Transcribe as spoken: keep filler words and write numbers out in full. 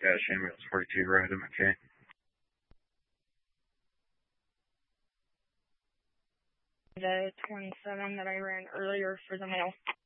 dash ambulance forty-two right, I'm okay. The twenty-seven that I ran earlier for the male.